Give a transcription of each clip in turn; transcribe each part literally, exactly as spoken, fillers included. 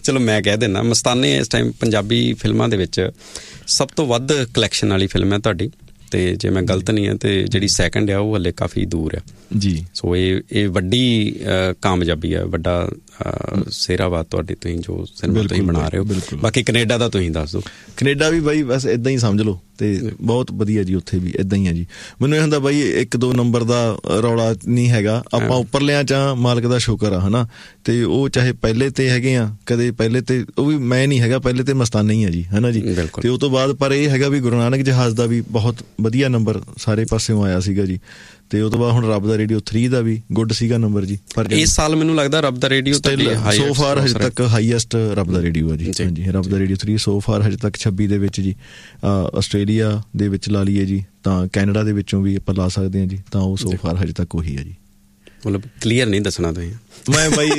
ਚਲੋ ਮੈਂ ਕਹਿ ਦਿੰਦਾ, ਮਸਤਾਨੇ ਇਸ ਟਾਈਮ ਪੰਜਾਬੀ ਫਿਲਮਾਂ ਦੇ ਵਿੱਚ ਸਭ ਤੋਂ ਵੱਧ ਕਲੈਕਸ਼ਨ ਵਾਲੀ ਫਿਲਮ ਹੈ ਤੁਹਾਡੀ, ਤੇ ਜੇ ਮੈਂ ਗਲਤ ਨਹੀਂ ਹਾਂ ਤੇ ਜਿਹੜੀ ਸੈਕਿੰਡ ਆ ਉਹ ਹਲੇ ਕਾਫੀ ਦੂਰ ਆ ਜੀ। ਸੋ ਇਹ ਇਹ ਵੱਡੀ ਕਾਮਯਾਬੀ ਆ, ਵੱਡਾ ਸਿਹਰਾਬਾਦ ਤੁਹਾਡੀ, ਤੁਸੀਂ ਜੋ ਸਿਨੇਮਾ ਤੁਸੀਂ ਬਣਾ ਰਹੇ ਹੋ। ਬਾਕੀ ਕੈਨੇਡਾ ਦਾ ਤੁਸੀਂ ਦੱਸ ਦਿਓ। ਕੈਨੇਡਾ ਵੀ ਬਾਈ ਬਸ ਇੱਦਾਂ ਹੀ ਸਮਝ ਲਓ, ਤੇ ਬਹੁਤ ਵਧੀਆ ਜੀ, ਉੱਥੇ ਵੀ ਇੱਦਾਂ ਹੀ ਆ ਜੀ। ਮੈਨੂੰ ਇਹ ਹੁੰਦਾ ਬਾਈ ਇੱਕ ਦੋ ਨੰਬਰ ਦਾ ਰੌਲਾ ਨਹੀਂ ਹੈਗਾ, ਆਪਾਂ ਉੱਪਰਲਿਆਂ 'ਚ ਮਾਲਕ ਦਾ ਸ਼ੁਕਰ ਆ, ਹੈ ਨਾ। ਤੇ ਉਹ ਚਾਹੇ ਪਹਿਲੇ ਤੇ ਹੈਗੇ ਆ, ਕਦੇ ਪਹਿਲੇ ਤੇ ਉਹ ਵੀ ਮੈਂ ਨਹੀਂ ਹੈਗਾ, ਪਹਿਲੇ ਤੇ ਮਸਤਾਨਾ ਹੀ ਆ ਜੀ, ਹੈ ਨਾ ਜੀ। ਤੇ ਉਹ ਤੋਂ ਬਾਅਦ ਪਰ ਇਹ ਹੈਗਾ ਵੀ ਗੁਰੂ ਨਾਨਕ ਜਹਾਜ਼ ਦਾ ਵੀ ਬਹੁਤ ਵਧੀਆ ਨੰਬਰ ਸਾਰੇ ਪਾਸਿਓਂ ਆਇਆ ਸੀਗਾ ਜੀ। ਤੇ ਉਹ ਤੋਂ ਬਾਅਦ ਹੁਣ ਰੱਬ ਦਾ ਰੇਡੀਓ ਥ੍ਰੀ ਦਾ ਵੀ ਗੁੱਡ ਸੀਗਾ ਨੰਬਰ ਜੀ। ਪਰ ਇਸ ਸਾਲ ਮੈਨੂੰ ਲੱਗਦਾ ਰੱਬ ਦਾ ਰੇਡੀਓ ਸੋ ਫਾਰ ਹਜੇ ਤੱਕ ਹਾਈਐਸਟ ਰੱਬ ਦਾ ਰੇਡੀਓ ਆ ਜੀ। ਹਾਂਜੀ, ਰੱਬ ਦਾ ਰੇਡੀਓ ਥ੍ਰੀ ਸੋ ਫਾਰ ਹਜੇ ਤੱਕ ਛੱਬੀ ਦੇ ਵਿੱਚ ਜੀ। ਆਸਟ੍ਰੇਲੀਆ ਦੇ ਵਿੱਚ ਲਾ ਲਈਏ ਜੀ, ਤਾਂ ਕੈਨੇਡਾ ਦੇ ਵਿੱਚੋਂ ਵੀ ਆਪਾਂ ਲਾ ਸਕਦੇ ਹਾਂ ਜੀ, ਤਾਂ ਉਹ ਸੋ ਫਾਰ ਹਜੇ ਤੱਕ ਉਹੀ ਆ ਜੀ। ਮਤਲਬ ਕਲੀਅਰ ਨਹੀਂ ਦੱਸਣਾ ਤੁਸੀਂ। ਮੈਂ ਬਾਈ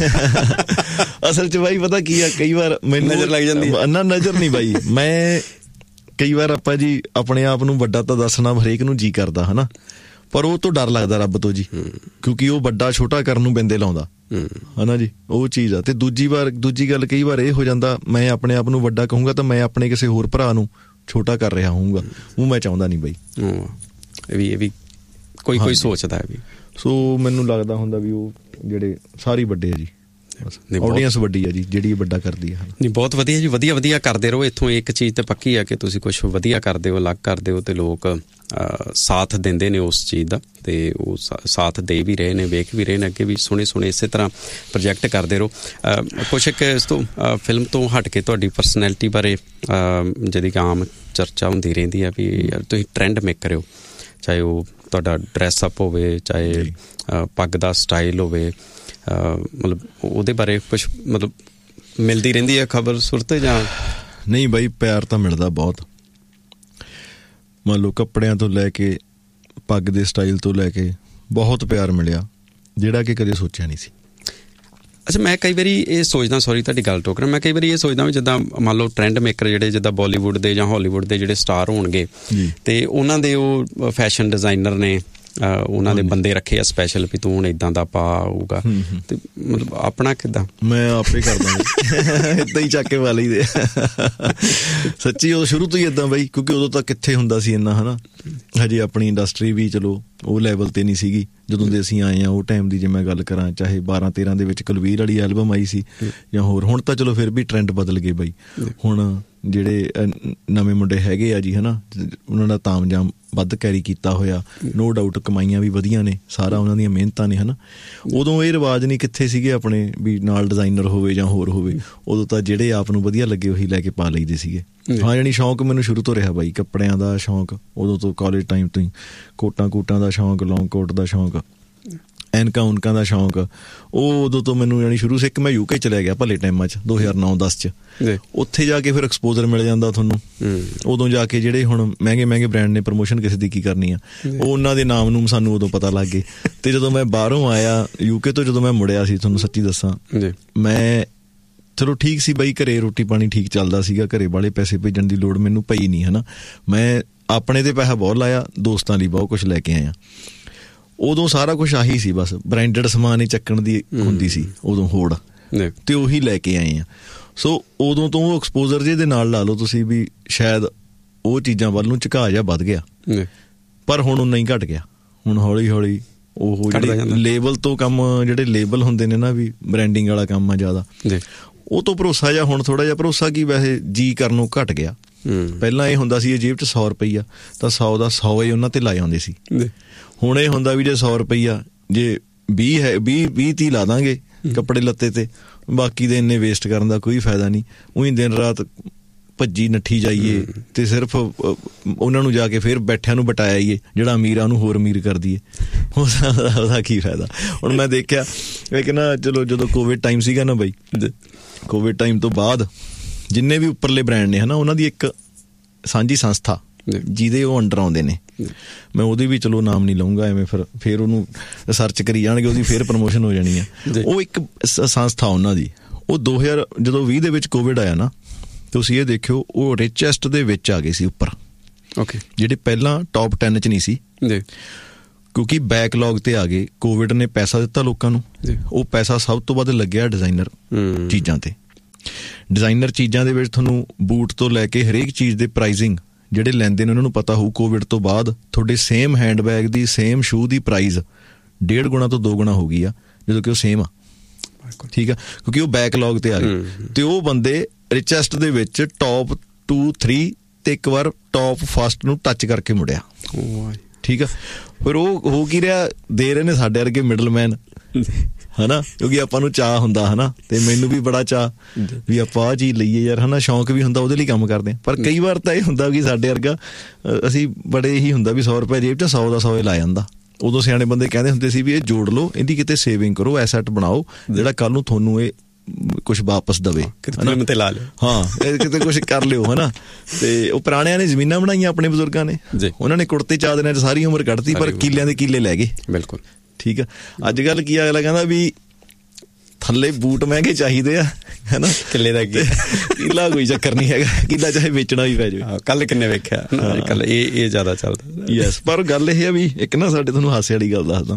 ਅਸਲ 'ਚ ਬਾਈ ਪਤਾ ਕੀ ਆ, ਕਈ ਵਾਰ ਮੈਨੂੰ ਨਜ਼ਰ ਲੱਗ ਜਾਂਦੀ ਨਾ, ਨਜ਼ਰ ਨਹੀਂ ਬਾਈ। ਮੈਂ ਕਈ ਵਾਰ ਆਪਾਂ ਜੀ ਆਪਣੇ ਆਪ ਨੂੰ ਵੱਡਾ ਤਾਂ ਦੱਸਣਾ ਹਰੇਕ ਨੂੰ ਜੀ ਕਰਦਾ, ਹੈ ਨਾ, ਪਰ ਉਹ ਤੋਂ ਡਰ ਲੱਗਦਾ ਰੱਬ ਤੋਂ ਜੀ, ਕਿਉਂਕਿ ਉਹ ਵੱਡਾ ਛੋਟਾ ਕਰਨ ਨੂੰ ਬਿੰਦੇ ਲਾਉਂਦਾ, ਹੈ ਨਾ ਜੀ। ਉਹ ਚੀਜ਼ ਆ। ਤੇ ਦੂਜੀ ਵਾਰ ਦੂਜੀ ਗੱਲ ਕਈ ਵਾਰ ਇਹ ਹੋ ਜਾਂਦਾ, ਮੈਂ ਆਪਣੇ ਆਪ ਨੂੰ ਵੱਡਾ ਕਹੂੰਗਾ ਤਾਂ ਮੈਂ ਆਪਣੇ ਕਿਸੇ ਹੋਰ ਭਰਾ ਨੂੰ ਛੋਟਾ ਕਰ ਰਿਹਾ ਹੋਊਂਗਾ, ਉਹ ਮੈਂ ਚਾਹੁੰਦਾ ਨਹੀਂ ਬਾਈ। ਇਹ ਵੀ ਇਹ ਵੀ ਕੋਈ ਕੋਈ ਸੋਚਦਾ ਹੈ ਵੀ। ਸੋ ਮੈਨੂੰ ਲੱਗਦਾ ਹੁੰਦਾ ਵੀ ਉਹ ਜਿਹੜੇ ਸਾਰੇ ਵੱਡੇ ਆ ਜੀ, ਆਡੀਅੰਸ ਵੱਡੀ ਆ ਜੀ ਜਿਹੜੀ ਵੱਡਾ ਕਰਦੀ ਆ। ਨਹੀਂ, ਬਹੁਤ ਵਧੀਆ ਜੀ, ਵਧੀਆ ਵਧੀਆ ਕਰਦੇ ਰਹੋ। ਇੱਥੋਂ ਇੱਕ ਚੀਜ਼ ਤੇ ਪੱਕੀ ਆ ਕਿ ਤੁਸੀਂ ਕੁਛ ਵਧੀਆ ਕਰਦੇ ਹੋ, ਅਲੱਗ ਕਰਦੇ ਹੋ, ਤੇ ਲੋਕ ਸਾਥ ਦਿੰਦੇ ਨੇ ਉਸ ਚੀਜ਼ ਦਾ, ਤੇ ਉਹ ਸਾਥ ਦੇ ਵੀ ਰਹੇ ਨੇ, ਵੇਖ ਵੀ ਰਹੇ ਨੇ, ਅੱਗੇ ਵੀ ਸੋਹਣੇ ਸੋਹਣੇ ਇਸੇ ਤਰ੍ਹਾਂ ਪ੍ਰੋਜੈਕਟ ਕਰਦੇ ਰਹੋ। ਕੁਛ ਇੱਕ ਇਸ ਤੋਂ ਫਿਲਮ ਤੋਂ ਹਟ ਕੇ ਤੁਹਾਡੀ ਪਰਸਨੈਲਿਟੀ ਬਾਰੇ ਜਿਹਦੀ ਕਿ ਆਮ ਚਰਚਾ ਹੁੰਦੀ ਰਹਿੰਦੀ ਆ ਵੀ ਯਾਰ ਤੁਸੀਂ ਟਰੈਂਡ ਮੇਕਰ ਹੋ, ਚਾਹੇ ਉਹ ਤੁਹਾਡਾ ਡਰੈਸ ਅਪ ਹੋਵੇ, ਚਾਹੇ ਪੱਗ ਦਾ ਸਟਾਈਲ ਹੋਵੇ, ਮਤਲਬ ਉਹਦੇ ਬਾਰੇ ਕੁਛ ਮਤਲਬ ਮਿਲਦੀ ਰਹਿੰਦੀ ਹੈ ਖਬਰ ਸੁਰਤ ਜਾਂ ਨਹੀਂ? ਬਾਈ ਪਿਆਰ ਤਾਂ ਮਿਲਦਾ ਬਹੁਤ, ਮੰਨ ਲਓ ਕੱਪੜਿਆਂ ਤੋਂ ਲੈ ਕੇ ਪੱਗ ਦੇ ਸਟਾਈਲ ਤੋਂ ਲੈ ਕੇ ਬਹੁਤ ਪਿਆਰ ਮਿਲਿਆ, ਜਿਹੜਾ ਕਿ ਕਦੇ ਸੋਚਿਆ ਨਹੀਂ ਸੀ। ਅੱਛਾ, ਮੈਂ ਕਈ ਵਾਰੀ ਇਹ ਸੋਚਦਾ, ਸੌਰੀ ਤੁਹਾਡੀ ਗੱਲ ਟੋਕ ਰਿਹਾ, ਮੈਂ ਕਈ ਵਾਰੀ ਇਹ ਸੋਚਦਾ ਵੀ ਜਿੱਦਾਂ ਮੰਨ ਲਓ ਟਰੈਂਡ ਮੇਕਰ ਜਿਹੜੇ ਜਿੱਦਾਂ ਬਾਲੀਵੁੱਡ ਦੇ ਜਾਂ ਹਾਲੀਵੁੱਡ ਦੇ ਜਿਹੜੇ ਸਟਾਰ ਹੋਣਗੇ, ਤੇ ਉਹਨਾਂ ਦੇ ਉਹ ਫੈਸ਼ਨ ਡਿਜ਼ਾਈਨਰ ਨੇ, ਉਹਨਾਂ ਦੇ ਬੰਦੇ ਰੱਖੇ ਆ ਸਪੈਸ਼ਲ ਵੀ ਤੂੰ ਹੁਣ ਏਦਾਂ ਦਾ ਪਾ ਆਊਗਾ, ਤੇ ਮਤਲਬ ਆਪਣਾ ਕਿੱਦਾਂ? ਮੈਂ ਆਪੇ ਕਰਦਾ ਏਦਾਂ ਹੀ ਚੱਕ ਕੇ ਪਾ ਲਈ ਦੇ ਸੱਚੀ। ਉਹ ਸ਼ੁਰੂ ਤੋਂ ਹੀ ਏਦਾਂ ਬਾਈ, ਕਿਉਂਕਿ ਉਦੋਂ ਤਾਂ ਕਿੱਥੇ ਹੁੰਦਾ ਸੀ ਇੰਨਾ, ਹੈ ਨਾ। ਹਜੇ ਆਪਣੀ ਇੰਡਸਟਰੀ ਵੀ ਚਲੋ ਉਹ ਲੈਵਲ ਤੇ ਨਹੀਂ ਸੀਗੀ ਜਦੋਂ ਦੇ ਅਸੀਂ ਆਏ ਹਾਂ। ਉਹ ਟਾਈਮ ਦੀ ਜੇ ਮੈਂ ਗੱਲ ਕਰਾਂ, ਚਾਹੇ ਬਾਰਾਂ ਤੇਰਾਂ ਦੇ ਵਿੱਚ ਕੁਲਵੀਰ ਵਾਲੀ ਐਲਬਮ ਆਈ ਸੀ ਜਾਂ ਹੋਰ, ਹੁਣ ਤਾਂ ਚਲੋ ਫਿਰ ਵੀ ਟਰੈਂਡ ਬਦਲ ਗਏ ਬਾਈ। ਹੁਣ ਜਿਹੜੇ ਨਵੇਂ ਮੁੰਡੇ ਹੈਗੇ ਆ ਜੀ, ਹੈ ਨਾ, ਉਹਨਾਂ ਦਾ ਤਾਮਝਾਮ ਵੱਧ ਕੈਰੀ ਕੀਤਾ ਹੋਇਆ, ਨੋ ਡਾਊਟ ਕਮਾਈਆਂ ਵੀ ਵਧੀਆ ਨੇ, ਸਾਰਾ ਉਹਨਾਂ ਦੀਆਂ ਮਿਹਨਤਾਂ ਨੇ, ਹੈ ਨਾ। ਉਦੋਂ ਇਹ ਰਿਵਾਜ਼ ਨਹੀਂ ਕਿੱਥੇ ਸੀਗੇ ਆਪਣੇ ਵੀ ਨਾਲ ਡਿਜ਼ਾਈਨਰ ਹੋਵੇ ਜਾਂ ਹੋਰ ਹੋਵੇ, ਉਦੋਂ ਤਾਂ ਜਿਹੜੇ ਆਪ ਨੂੰ ਵਧੀਆ ਲੱਗੇ ਉਹੀ ਲੈ ਕੇ ਪਾ ਲਈਦੇ ਸੀਗੇ। ਹਾਂ, ਜਾਣੀ ਸ਼ੌਂਕ ਮੈਨੂੰ ਸ਼ੁਰੂ ਤੋਂ ਰਿਹਾ ਬਾਈ, ਕੱਪੜਿਆਂ ਦਾ ਸ਼ੌਂਕ ਉਦੋਂ ਤੋਂ, ਕਾਲਜ ਟਾਈਮ ਤੋਂ ਹੀ। ਕੋਟਾਂ ਕੂਟਾਂ ਦਾ ਸ਼ੌਂਕ, ਲੌਂਗ ਕੋਟ ਦਾ ਸ਼ੌਂਕ, ਐਨਕਾਂ ਉਨਕਾਂ ਦਾ ਸ਼ੌਂਕ, ਉਹ ਉਦੋਂ ਤੋਂ ਮੈਨੂੰ ਜਾਣੀ ਸ਼ੁਰੂ ਸੇ। ਇੱਕ ਮੈਂ ਯੂਕੇ ਚਲਿਆ ਗਿਆ ਭਲੇ ਟਾਈਮਾਂ 'ਚ, ਦੋ ਹਜ਼ਾਰ ਨੌ ਦਸ 'ਚ। ਉੱਥੇ ਜਾ ਕੇ ਫਿਰ ਐਕਸਪੋਜ਼ਰ ਮਿਲ ਜਾਂਦਾ ਤੁਹਾਨੂੰ। ਉਦੋਂ ਜਾ ਕੇ ਜਿਹੜੇ ਹੁਣ ਮਹਿੰਗੇ ਮਹਿੰਗੇ ਬ੍ਰਾਂਡ ਨੇ, ਪ੍ਰਮੋਸ਼ਨ ਕਿਸੇ ਦੀ ਕੀ ਕਰਨੀ ਆ, ਉਹ ਉਹਨਾਂ ਦੇ ਨਾਮ ਨੂੰ ਸਾਨੂੰ ਉਦੋਂ ਪਤਾ ਲੱਗ ਗਏ। ਤੇ ਜਦੋਂ ਮੈਂ ਬਾਹਰੋਂ ਆਇਆ ਯੂਕੇ ਤੋਂ, ਜਦੋਂ ਮੈਂ ਮੁੜਿਆ ਸੀ, ਤੁਹਾਨੂੰ ਸੱਚੀ ਦੱਸਾਂ, ਮੈਂ ਚਲੋ ਠੀਕ ਸੀ ਬਾਈ, ਘਰੇ ਰੋਟੀ ਪਾਣੀ ਠੀਕ ਚੱਲਦਾ ਸੀਗਾ, ਘਰੇ ਵਾਲੇ ਪੈਸੇ ਭੇਜਣ ਦੀ ਲੋੜ ਮੈਨੂੰ ਪਈ ਨਹੀਂ, ਹੈ ਨਾ। ਮੈਂ ਆਪਣੇ ਤੇ ਪੈਸਾ ਬਹੁਤ ਲਾਇਆ, ਦੋਸਤਾਂ ਲਈ ਬਹੁਤ ਕੁਛ ਲੈ ਕੇ ਆਇਆ। ਉਦੋਂ ਸਾਰਾ ਕੁਛ ਆਹੀ ਸੀ, ਬਸ ਬ੍ਰਾਂਡਡ ਸਮਾਨ ਹੀ ਚੱਕਣ ਦੀ ਹੁੰਦੀ ਸੀ ਉਦੋਂ ਹੋੜ, ਤੇ ਉਹੀ ਲੈ ਕੇ ਆਏ ਆ। ਸੋ ਉਦੋਂ ਤੋਂ ਉਹ ਐਕਸਪੋਜ਼ਰ ਜਿਹੇ ਦੇ ਨਾਲ ਲਾ ਲਓ ਤੁਸੀਂ ਵੀ ਸ਼ਾਇਦ ਉਹ ਚੀਜ਼ਾਂ ਵੱਲ ਨੂੰ ਝੁਕਾਅ ਜਿਹਾ ਵੱਧ ਗਿਆ, ਪਰ ਹੁਣ ਉਨਾ ਹੀ ਘੱਟ ਗਿਆ। ਹੁਣ ਹੌਲੀ ਹੌਲੀ ਉਹ ਜਿਹੜੇ ਲੇਬਲ ਤੋਂ ਕੰਮ, ਜਿਹੜੇ ਲੇਬਲ ਹੁੰਦੇ ਨੇ ਨਾ ਵੀ ਬ੍ਰਾਂਡਿੰਗ ਵਾਲਾ ਕੰਮ ਆ ਜ਼ਿਆਦਾ, ਉਹ ਤੋਂ ਭਰੋਸਾ ਜਿਹਾ ਹੁਣ ਥੋੜ੍ਹਾ ਜਿਹਾ ਭਰੋਸਾ ਕੀ ਵੈਸੇ ਜੀ ਕਰਨੋਂ ਘੱਟ ਗਿਆ। ਪਹਿਲਾਂ ਇਹ ਹੁੰਦਾ ਸੀ ਇਹ ਜੇਬ 'ਚ ਸੌ ਰੁਪਈਆ ਤਾਂ ਸੌ ਦਾ ਸੌ ਹੀ ਉਹਨਾਂ ਤੇ ਲਾਏ ਆਉਂਦੇ ਸੀ। ਹੁਣ ਇਹ ਹੁੰਦਾ ਵੀ ਜੇ ਸੌ ਰੁਪਈਆ ਜੇ ਵੀਹ ਹੈ ਵੀਹ ਵੀਹ ਤੀਹ ਲਾ ਦਾਂਗੇ ਕੱਪੜੇ ਲੱਤੇ ਤੇ, ਬਾਕੀ ਦੇ ਇੰਨੇ ਵੇਸਟ ਕਰਨ ਦਾ ਕੋਈ ਫਾਇਦਾ ਨਹੀਂ। ਉਹੀ ਦਿਨ ਰਾਤ ਭੱਜੀ ਨੱਠੀ ਜਾਈਏ ਤੇ ਸਿਰਫ ਉਹਨਾਂ ਨੂੰ ਜਾ ਕੇ ਫਿਰ ਬੈਠਿਆਂ ਨੂੰ ਬਟਾਇਆ ਈਏ, ਜਿਹੜਾ ਅਮੀਰ ਆ ਉਹਨੂੰ ਹੋਰ ਅਮੀਰ ਕਰ ਦਈਏ, ਉਹਦਾ ਉਹਦਾ ਕੀ ਫਾਇਦਾ। ਹੁਣ ਮੈਂ ਦੇਖਿਆ ਇੱਕ ਨਾ, ਚਲੋ ਜਦੋਂ ਕੋਵਿਡ ਟਾਈਮ ਸੀਗਾ ਨਾ ਬਾਈ, ਕੋਵਿਡ ਟਾਈਮ ਤੋਂ ਬਾਅਦ ਜਿੰਨੇ ਵੀ ਉੱਪਰਲੇ ਬ੍ਰਾਂਡ ਨੇ, ਹੈ ਨਾ, ਉਹਨਾਂ ਦੀ ਇੱਕ ਸਾਂਝੀ ਸੰਸਥਾ ਜਿਹਦੇ ਉਹ ਅੰਡਰ ਆਉਂਦੇ ਨੇ, ਮੈਂ ਉਹਦੀ ਵੀ ਚਲੋ ਨਾਮ ਨਹੀਂ ਲਊਂਗਾ ਐਵੇਂ, ਫਿਰ ਫਿਰ ਉਹਨੂੰ ਸਰਚ ਕਰੀ ਜਾਣਗੇ, ਉਹਦੀ ਫਿਰ ਪ੍ਰਮੋਸ਼ਨ ਹੋ ਜਾਣੀ ਆ। ਉਹ ਇੱਕ ਸੰਸਥਾ ਉਹਨਾਂ ਦੀ, ਉਹ ਦੋ ਹਜ਼ਾਰ ਜਦੋਂ ਵੀਹ ਦੇ ਵਿੱਚ ਕੋਵਿਡ ਆਇਆ ਨਾ, ਤੁਸੀਂ ਇਹ ਦੇਖਿਓ ਉਹ ਰਿਚੈਸਟ ਦੇ ਵਿੱਚ ਆ ਗਏ ਸੀ ਉੱਪਰ, ਓਕੇ, ਜਿਹੜੇ ਪਹਿਲਾਂ ਟੌਪ ਟੈਨ 'ਚ ਨਹੀਂ ਸੀ, ਕਿਉਂਕਿ ਬੈਕਲੌਗ ਤੇ ਆ ਗਏ। ਕੋਵਿਡ ਨੇ ਪੈਸਾ ਦਿੱਤਾ ਲੋਕਾਂ ਨੂੰ, ਉਹ ਪੈਸਾ ਸਭ ਤੋਂ ਵੱਧ ਲੱਗਿਆ ਡਿਜ਼ਾਈਨਰ ਚੀਜ਼ਾਂ ਤੇ। ਡਿਜ਼ਾਈਨਰ ਚੀਜ਼ਾਂ ਦੇ ਵਿੱਚ ਤੁਹਾਨੂੰ ਬੂਟ ਤੋਂ ਲੈ ਕੇ ਹਰੇਕ ਚੀਜ਼ ਦੇ ਪ੍ਰਾਈਸਿੰਗ ਜਿਹੜੇ ਲੈਂਦੇ ਨੇ ਉਹਨਾਂ ਨੂੰ ਪਤਾ ਹੋਊ ਕੋਵਿਡ ਤੋਂ ਬਾਅਦ ਤੁਹਾਡੇ ਸੇਮ ਹੈਂਡਬੈਗ ਦੀ ਸੇਮ ਸ਼ੂ ਦੀ ਪ੍ਰਾਈਸ ਡੇਢ ਗੁਣਾ ਤੋਂ ਦੋ ਗੁਣਾ ਹੋ ਗਈ ਆ, ਜਦੋਂ ਕਿ ਉਹ ਸੇਮ ਆ। ਠੀਕ ਆ, ਕਿਉਂਕਿ ਉਹ ਬੈਕਲੌਗ ਤੇ ਆ ਗਏ ਤੇ ਉਹ ਬੰਦੇ ਰਿਚੈਸਟ ਦੇ ਵਿੱਚ ਟੌਪ ਟੂ ਥ੍ਰੀ ਤੇ ਇੱਕ ਵਾਰ ਟੌਪ ਫਸਟ ਨੂੰ ਟੱਚ ਕਰਕੇ ਮੁੜਿਆ। ਠੀਕ ਆ, ਫਿਰ ਉਹ ਹੋ ਕੀ ਰਿਹਾ, ਦੇ ਰਹੇ ਨੇ ਸਾਡੇ ਵਰਗੇ ਮਿਡਲਮੈਨ ਹਨਾ, ਕਿਉਂਕਿ ਆਪਾਂ ਨੂੰ ਚਾਅ ਹੁੰਦਾ ਹਨਾ, ਤੇ ਮੈਨੂੰ ਵੀ ਬੜਾ ਚਾਅ ਵੀ ਆਪਾਂ ਆਹ ਚੀਜ਼ ਲਈਏ ਯਾਰ ਹਨਾ, ਸ਼ੌਂਕ ਵੀ ਹੁੰਦਾ, ਉਹਦੇ ਲਈ ਕੰਮ ਕਰਦੇ ਹਾਂ। ਪਰ ਕਈ ਵਾਰ ਤਾਂ ਇਹ ਹੁੰਦਾ ਕਿ ਸਾਡੇ ਵਰਗਾ ਅਸੀਂ ਬੜੇ ਹੀ ਹੁੰਦਾ ਵੀ ਸੌ ਰੁਪਏ ਜੇਬ 'ਚ ਸੌ ਦਾ ਸੌ ਲਾ ਜਾਂਦਾ। ਉਦੋਂ ਸਿਆਣੇ ਬੰਦੇ ਕਹਿੰਦੇ ਹੁੰਦੇ ਸੀ ਵੀ ਇਹ ਜੋੜ ਲਓ, ਇਹਦੀ ਕਿਤੇ ਸੇਵਿੰਗ ਕਰੋ, ਐਸੈਟ ਬਣਾਓ ਜਿਹੜਾ ਕੱਲ ਨੂੰ ਤੁਹਾਨੂੰ ਇਹ ਕੁਛ ਵਾਪਸ ਦਵੇ, ਤੇ ਲਾ ਲਿਓ। ਹਾਂ, ਇਹ ਕਿਤੇ ਕੁਛ ਕਰ ਲਿਓ ਹਨਾ। ਤੇ ਉਹ ਪੁਰਾਣਿਆਂ ਨੇ ਜ਼ਮੀਨਾਂ ਬਣਾਈਆਂ ਆਪਣੇ ਬਜ਼ੁਰਗਾਂ ਨੇ, ਉਹਨਾਂ ਨੇ ਕੁੜਤੇ ਚਾਦਰਿਆਂ 'ਚ ਸਾਰੀ ਉਮਰ ਕੱਢਤੀ, ਪਰ ਕਿੱਲਿਆਂ ਦੇ ਕਿੱਲੇ ਲੈ ਗਏ। ਬਿਲਕੁਲ ਠੀਕ ਆ। ਅੱਜ ਕੱਲ੍ਹ ਕੀ ਅਗਲਾ ਕਹਿੰਦਾ ਵੀ ਥੱਲੇ ਬੂਟ ਮਹਿੰਗੇ ਚਾਹੀਦੇ ਆ ਹਨਾ, ਕਿੱਲੇ ਦਾ ਕੀ ਕਿੱਲਾ ਕੋਈ ਚੱਕਰ ਨਹੀਂ ਹੈਗਾ, ਕਿੱਲਾ ਚਾਹੇ ਵੇਚਣਾ ਵੀ ਪੈ ਜਾਵੇ। ਕੱਲ ਕਿੰਨੇ ਵੇਖਿਆ ਅੱਜ ਕੱਲ ਇਹ ਇਹ ਜ਼ਿਆਦਾ ਚੱਲਦਾ। ਯੈਸ, ਪਰ ਗੱਲ ਇਹ ਆ ਵੀ ਇੱਕ ਨਾ ਸਾਡੇ ਤੁਹਾਨੂੰ ਹਾਸੇ ਵਾਲੀ ਗੱਲ ਦੱਸਦਾ।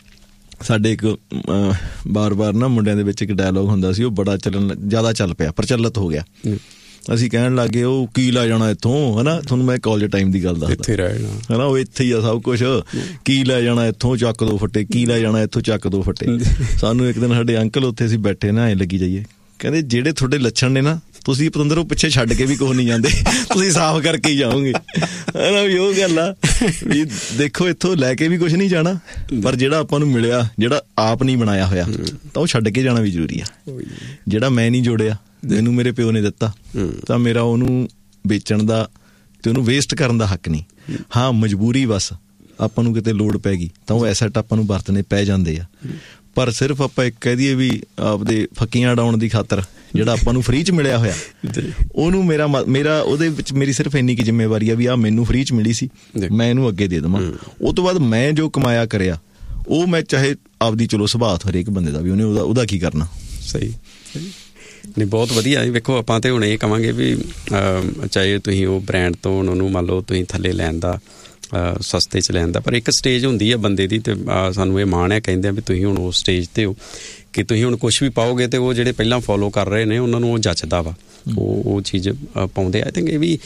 ਸਾਡੇ ਇੱਕ ਬਾਰ ਬਾਰ ਨਾ ਮੁੰਡਿਆਂ ਦੇ ਵਿੱਚ ਇੱਕ ਡਾਇਲੋਗ ਹੁੰਦਾ ਸੀ, ਉਹ ਬੜਾ ਚੱਲਣ ਜ਼ਿਆਦਾ ਚੱਲ ਪਿਆ, ਪ੍ਰਚਲਿਤ ਹੋ ਗਿਆ। ਅਸੀਂ ਕਹਿਣ ਲੱਗ ਗਏ ਉਹ ਕੀ ਲੈ ਜਾਣਾ ਇੱਥੋਂ ਹਨਾ, ਤੁਹਾਨੂੰ ਮੈਂ ਕਾਲਜ ਟਾਈਮ ਦੀ ਗੱਲ ਦੱਸਦਾ, ਇੱਥੇ ਰਹਿਣਾ ਹਨਾ, ਉਹ ਇੱਥੇ ਹੀ ਆ ਸਭ ਕੁਛ, ਕੀ ਲੈ ਜਾਣਾ ਇੱਥੋਂ ਚੱਕ ਦੋ ਫੱਟੇ, ਕੀ ਲੈ ਜਾਣਾ ਇੱਥੋਂ ਚੱਕ ਦੋ ਫੱਟੇ। ਸਾਨੂੰ ਇੱਕ ਦਿਨ ਸਾਡੇ ਅੰਕਲ ਉੱਥੇ ਅਸੀਂ ਬੈਠੇ ਨਾ ਐਂ ਲੱਗੀ ਜਾਈਏ, ਕਹਿੰਦੇ ਜਿਹੜੇ ਤੁਹਾਡੇ ਲੱਛਣ ਨੇ ਨਾ, ਤੁਸੀਂ ਪਤੰਦਰ ਉਹ ਪਿੱਛੇ ਛੱਡ ਕੇ ਵੀ ਕੁਛ ਨਹੀਂ ਜਾਂਦੇ, ਤੁਸੀਂ ਸਾਫ਼ ਕਰਕੇ ਹੀ ਜਾਓਗੇ ਹਨਾ। ਵੀ ਉਹ ਗੱਲ ਆ ਵੀ ਦੇਖੋ ਇੱਥੋਂ ਲੈ ਕੇ ਵੀ ਕੁਛ ਨਹੀਂ ਜਾਣਾ, ਪਰ ਜਿਹੜਾ ਆਪਾਂ ਨੂੰ ਮਿਲਿਆ, ਜਿਹੜਾ ਆਪ ਨਹੀਂ ਬਣਾਇਆ ਹੋਇਆ, ਤਾਂ ਉਹ ਛੱਡ ਕੇ ਜਾਣਾ ਵੀ ਜ਼ਰੂਰੀ ਆ। ਜਿਹੜਾ ਮੈਂ ਨਹੀਂ ਜੋੜਿਆ, ਮੈਨੂੰ ਮੇਰੇ ਪਿਓ ਨੇ ਦਿੱਤਾ, ਤਾਂ ਮੇਰਾ ਉਹਨੂੰ ਵੇਚਣ ਦਾ ਤੇ ਉਹਨੂੰ ਵੇਸਟ ਕਰਨ ਦਾ ਹੱਕ ਨਹੀਂ। ਹਾਂ, ਮਜਬੂਰੀ ਬਸ ਆਪਾਂ ਨੂੰ ਕਿਤੇ ਲੋੜ ਪੈ ਗਈ ਤਾਂ ਉਹ ਐਸੈਟ ਆਪਾਂ ਨੂੰ ਵਰਤਣੇ ਪੈ ਜਾਂਦੇ ਆ, ਪਰ ਸਿਰਫ ਆਪਾਂ ਇੱਕ ਕਹਿ ਦਈਏ ਵੀ ਆਪਦੇ ਫੱਕੀਆਂ ਉਡਾਉਣ ਦੀ ਖਾਤਰ ਜਿਹੜਾ ਆਪਾਂ ਨੂੰ ਫ੍ਰੀ 'ਚ ਮਿਲਿਆ ਹੋਇਆ, ਉਹਨੂੰ ਮੇਰਾ ਮੇਰਾ ਉਹਦੇ ਵਿੱਚ ਮੇਰੀ ਸਿਰਫ ਇੰਨੀ ਕੀ ਜ਼ਿੰਮੇਵਾਰੀ ਆ ਵੀ ਆਹ ਮੈਨੂੰ ਫ੍ਰੀ 'ਚ ਮਿਲੀ ਸੀ, ਮੈਂ ਇਹਨੂੰ ਅੱਗੇ ਦੇ ਦੇਵਾਂ। ਉਹ ਤੋਂ ਬਾਅਦ ਮੈਂ ਜੋ ਕਮਾਇਆ ਕਰਿਆ ਉਹ ਮੈਂ ਚਾਹੇ ਆਪਦੀ, ਚਲੋ ਸੁਭਾਅ ਹਰੇਕ ਬੰਦੇ ਦਾ ਵੀ ਉਹਨੇ ਉਹਦਾ ਉਹਦਾ ਕੀ ਕਰਨਾ। ਸਹੀ ਨਹੀਂ, ਬਹੁਤ ਵਧੀਆ। ਵੇਖੋ ਆਪਾਂ ਤੇ ਹੁਣ ਇਹ ਕਹਾਂਗੇ ਵੀ ਚਾਹੇ ਤੁਸੀਂ ਉਹ ਬ੍ਰਾਂਡ ਤੋਂ ਉਹਨੂੰ ਮੰਨ ਲਓ ਤੁਸੀਂ ਥੱਲੇ ਲੈਣ ਦਾ, ਸਸਤੇ 'ਚ ਲੈਣ ਦਾ, ਪਰ ਇੱਕ ਸਟੇਜ ਹੁੰਦੀ ਆ ਬੰਦੇ ਦੀ, ਤੇ ਸਾਨੂੰ ਇਹ ਮਾਣ ਹੈ ਕਹਿੰਦੇ ਆ ਵੀ ਤੁਸੀਂ ਹੁਣ ਉਸ ਸਟੇਜ 'ਤੇ ਹੋ ਕਿ ਤੁਸੀਂ ਹੁਣ ਕੁਛ ਵੀ ਪਾਓਗੇ ਤੇ ਉਹ ਜਿਹੜੇ ਪਹਿਲਾਂ ਫੋਲੋ ਕਰ ਰਹੇ ਨੇ ਉਹਨਾਂ ਨੂੰ ਉਹ ਜੱਚਦਾ ਵਾ, ਉਹ ਉਹ ਚੀਜ਼ ਪਾਉਂਦੇ। ਆਈ ਥਿੰਕ ਇਹ ਵੀ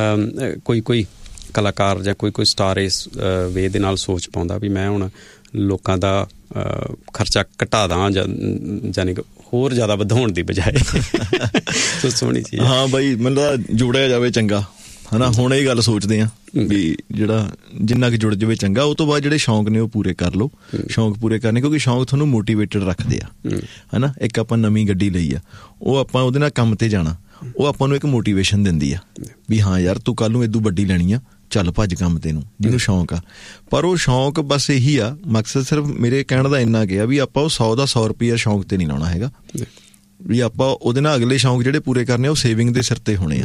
ਕੋਈ ਕੋਈ ਕਲਾਕਾਰ ਜਾਂ ਕੋਈ ਕੋਈ ਸਟਾਰ ਇਸ ਵੇ ਦੇ ਨਾਲ ਸੋਚ ਪਾਉਂਦਾ ਵੀ ਮੈਂ ਹੁਣ ਲੋਕਾਂ ਦਾ ਖਰਚਾ ਘਟਾ ਦਾਂ, ਜਾਨੀ ਕਿ ਹੋਰ ਜ਼ਿਆਦਾ ਵਧਾਉਣ ਦੀ ਬਜਾਏ। ਸੋਹਣੀ ਚੀਜ਼। ਹਾਂ ਬਾਈ, ਮੈਨੂੰ ਤਾਂ ਜੋੜਿਆ ਜਾਵੇ ਚੰਗਾ ਹਨਾ। ਹੁਣ ਇਹ ਗੱਲ ਸੋਚਦੇ ਆ ਵੀ ਜਿਹੜਾ ਜਿੰਨਾ ਕੁ ਜੁੜ ਜਾਵੇ ਚੰਗਾ, ਉਹ ਤੋਂ ਬਾਅਦ ਜਿਹੜੇ ਸ਼ੌਂਕ ਨੇ ਉਹ ਪੂਰੇ ਕਰ ਲਓ। ਸ਼ੌਂਕ ਪੂਰੇ ਕਰਨੇ, ਕਿਉਂਕਿ ਸ਼ੌਂਕ ਤੁਹਾਨੂੰ ਮੋਟੀਵੇਟਡ ਰੱਖਦੇ ਆ ਹਨਾ। ਇੱਕ ਆਪਾਂ ਨਵੀਂ ਗੱਡੀ ਲਈ ਆ, ਉਹ ਆਪਾਂ ਉਹਦੇ ਨਾਲ ਕੰਮ ਤੇ ਜਾਣਾ, ਉਹ ਆਪਾਂ ਨੂੰ ਇੱਕ ਮੋਟੀਵੇਸ਼ਨ ਦਿੰਦੀ ਆ ਵੀ ਹਾਂ ਯਾਰ ਤੂੰ ਕੱਲ ਨੂੰ ਏਦੂ ਵੱਡੀ ਲੈਣੀ ਆ, ਚੱਲ ਭੱਜ ਕੰਮ ਤੈਨੂੰ, ਜਿਹਨੂੰ ਸ਼ੌਂਕ ਆ। ਪਰ ਉਹ ਸ਼ੌਂਕ ਬਸ ਇਹੀ ਆ, ਮਕਸਦ ਸਿਰਫ ਮੇਰੇ ਕਹਿਣ ਦਾ ਇੰਨਾ ਗਿਆ ਵੀ ਆਪਾਂ ਉਹ ਸੌ ਦਾ ਸੌ ਰੁਪਈਆ ਸ਼ੌਂਕ ਤੇ ਨਹੀਂ ਲਾਉਣਾ ਹੈਗਾ, ਵੀ ਆਪਾਂ ਉਹਦੇ ਨਾਲ ਅਗਲੇ ਸ਼ੌਂਕ ਜਿਹੜੇ ਪੂਰੇ ਕਰਨੇ ਉਹ ਸੇਵਿੰਗ ਦੇ ਸਿਰ ਤੇ ਹੋਣੇ ਆ।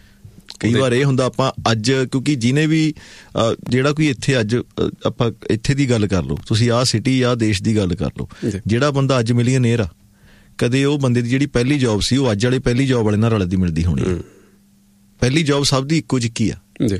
ਕਈ ਵਾਰ ਇਹ ਹੁੰਦਾ ਆਪਾਂ ਅੱਜ, ਕਿਉਂਕਿ ਜਿਹਨੇ ਵੀ ਜਿਹੜਾ ਕੋਈ ਇੱਥੇ ਅੱਜ ਆਪਾਂ ਇੱਥੇ ਦੀ ਗੱਲ ਕਰ ਲਓ, ਤੁਸੀਂ ਆਹ ਸਿਟੀ ਆਹ ਦੇਸ਼ ਦੀ ਗੱਲ ਕਰ ਲਓ, ਜਿਹੜਾ ਬੰਦਾ ਅੱਜ ਮਿਲੀਅਨੇਅਰ ਆ, ਕਦੇ ਉਹ ਬੰਦੇ ਦੀ ਜਿਹੜੀ ਪਹਿਲੀ ਜੌਬ ਸੀ ਉਹ ਅੱਜ ਵਾਲੇ ਪਹਿਲੀ ਜੌਬ ਵਾਲੇ ਨਾਲ ਰਲਦੀ ਮਿਲਦੀ ਹੋਣੀ। ਪਹਿਲੀ ਜੌਬ ਸਭ ਦੀ ਇੱਕੋ ਜਿਹੀ ਆ,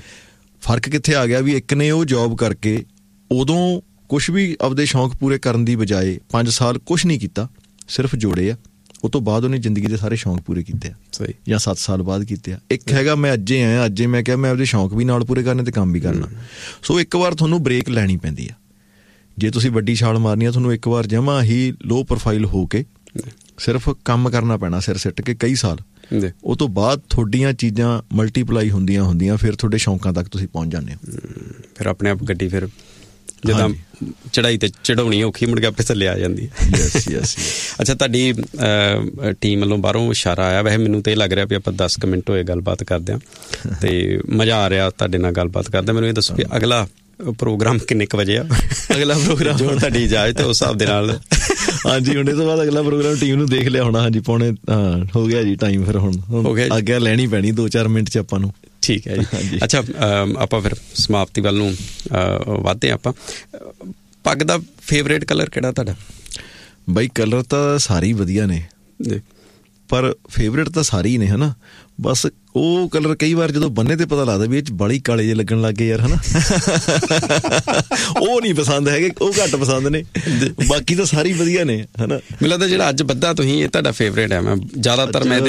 ਫਰਕ ਕਿੱਥੇ ਆ ਗਿਆ ਵੀ ਇੱਕ ਨੇ ਉਹ ਜੌਬ ਕਰਕੇ ਉਦੋਂ ਕੁਛ ਵੀ ਆਪਦੇ ਸ਼ੌਂਕ ਪੂਰੇ ਕਰਨ ਦੀ ਬਜਾਏ ਪੰਜ ਸਾਲ ਕੁਛ ਨਹੀਂ ਕੀਤਾ, ਸਿਰਫ ਜੋੜੇ ਆ। ਉਹ ਤੋਂ ਬਾਅਦ ਉਹਨੇ ਜ਼ਿੰਦਗੀ ਦੇ ਸਾਰੇ ਸ਼ੌਂਕ ਪੂਰੇ ਕੀਤੇ ਆ, ਸਹੀ, ਜਾਂ ਸੱਤ ਸਾਲ ਬਾਅਦ ਕੀਤੇ ਆ। ਇੱਕ ਹੈਗਾ ਮੈਂ ਅੱਜੇ ਆਇਆ, ਅੱਜੇ ਮੈਂ ਕਿਹਾ ਮੈਂ ਆਪਦੇ ਸ਼ੌਂਕ ਵੀ ਨਾਲ ਪੂਰੇ ਕਰਨੇ ਤੇ ਕੰਮ ਵੀ ਕਰਨਾ। ਸੋ ਇੱਕ ਵਾਰ ਤੁਹਾਨੂੰ ਬ੍ਰੇਕ ਲੈਣੀ ਪੈਂਦੀ ਆ ਜੇ ਤੁਸੀਂ ਵੱਡੀ ਛਾਲ ਮਾਰਨੀ ਆ। ਤੁਹਾਨੂੰ ਇੱਕ ਵਾਰ ਜਮਾਂ ਹੀ ਲੋ ਪ੍ਰੋਫਾਈਲ ਹੋ ਕੇ ਸਿਰਫ ਕੰਮ ਕਰਨਾ ਪੈਣਾ ਸਿਰ ਸਿੱਟ ਕੇ ਕਈ ਸਾਲ। ਉਹ ਤੋਂ ਬਾਅਦ ਤੁਹਾਡੀਆਂ ਚੀਜ਼ਾਂ ਮਲਟੀਪਲਾਈ ਹੁੰਦੀਆਂ ਹੁੰਦੀਆਂ ਫਿਰ ਤੁਹਾਡੇ ਸ਼ੌਂਕਾਂ ਤੱਕ ਤੁਸੀਂ ਪਹੁੰਚ ਜਾਂਦੇ ਹੋ। ਫਿਰ ਆਪਣੇ ਆਪ ਗੱਡੀ ਫਿਰ ਜਿੱਦਾਂ ਚੜਾਈ ਤੇ ਚੜਾਉਣੀ ਔਖੀ, ਮੁੜ ਕੇ ਆਪੇ ਥੱਲੇ ਆ ਜਾਂਦੀ ਹੈ। Yes yes. ਅੱਛਾ, ਤੁਹਾਡੀ ਟੀਮ ਵੱਲੋਂ ਬਾਹਰੋਂ ਇਸ਼ਾਰਾ ਆਇਆ, ਵੈਸੇ ਮੈਨੂੰ ਤਾਂ ਇਹ ਲੱਗ ਰਿਹਾ ਵੀ ਆਪਾਂ ਦਸ ਕੁ ਮਿੰਟ ਹੋਏ ਗੱਲਬਾਤ ਕਰਦੇ ਹਾਂ ਤੇ ਮਜ਼ਾ ਆ ਰਿਹਾ ਤੁਹਾਡੇ ਨਾਲ ਗੱਲਬਾਤ ਕਰਦੇ। ਮੈਨੂੰ ਇਹ ਦੱਸੋ ਕਿ ਅਗਲਾ ਪ੍ਰੋਗਰਾਮ ਕਿੰਨੇ ਕੁ ਵਜੇ ਆ? ਅਗਲਾ ਪ੍ਰੋਗਰਾਮ ਜੋ ਤੁਹਾਡੀ ਇਜਾਜ਼ਤ ਉਸ ਹਿਸਾਬ ਦੇ ਨਾਲ। ਹਾਂਜੀ, ਹੁਣ ਇਹ ਤੋਂ ਬਾਅਦ ਅਗਲਾ ਪ੍ਰੋਗਰਾਮ ਟੀਮ ਨੂੰ ਦੇਖ ਲਿਆ ਹੋਣਾ। ਹਾਂਜੀ, ਪੌਣੇ ਹਾਂ ਹੋ ਗਿਆ ਜੀ ਟਾਈਮ, ਫਿਰ ਹੁਣ ਹੋ ਗਿਆ, ਆਗਿਆ ਲੈਣੀ ਪੈਣੀ ਦੋ ਚਾਰ ਮਿੰਟ 'ਚ ਆਪਾਂ ਨੂੰ। ਠੀਕ ਹੈ ਜੀ। ਅੱਛਾ, ਆਪਾਂ ਫਿਰ ਸਮਾਪਤੀ ਵੱਲ ਨੂੰ ਵੱਧਦੇ ਹਾਂ। ਆਪਾਂ ਪੱਗ ਦਾ ਫੇਵਰੇਟ ਕਲਰ ਕਿਹੜਾ ਤੁਹਾਡਾ? ਬਾਈ ਕਲਰ ਤਾਂ ਸਾਰੇ ਹੀ ਵਧੀਆ ਨੇ, ਪਰ ਫੇਵਰੇਟ ਤਾਂ ਸਾਰੇ ਹੀ ਨੇ ਹਨਾ। ਬਸ ਉਹ ਕਲਰ ਕਈ ਵਾਰ ਜਦੋਂ ਬੰਨੇ ਤੇ ਪਤਾ ਲੱਗਦਾ ਵੀ ਇਹ 'ਚ ਬਾਹਲੀ ਕਾਲੇ ਜਿਹੇ ਲੱਗਣ ਲੱਗ ਗਏ ਯਾਰ ਹਨਾ। ਉਹ ਨਹੀਂ ਪਸੰਦ ਹੈਗੇ, ਉਹ ਘੱਟ ਪਸੰਦ ਨੇ, ਬਾਕੀ ਤਾਂ ਸਾਰੇ ਵਧੀਆ ਨੇ ਹਨਾ। ਮੈਨੂੰ ਲੱਗਦਾ ਜਿਹੜਾ ਅੱਜ ਬੱਧਾ ਤੁਸੀਂ ਇਹ ਤੁਹਾਡਾ ਫੇਵਰੇਟ ਹੈ। ਮੈਂ ਜ਼ਿਆਦਾਤਰ ਮੈਂ